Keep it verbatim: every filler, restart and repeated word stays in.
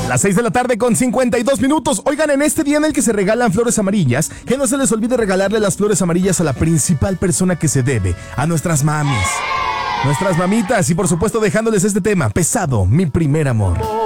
Las seis de la tarde con cincuenta y dos minutos. Oigan, en este día en el que se regalan flores amarillas, que no se les olvide regalarle las flores amarillas a la principal persona que se debe, a nuestras mamis. Nuestras mamitas y por supuesto dejándoles este tema, Pesado, mi primer amor.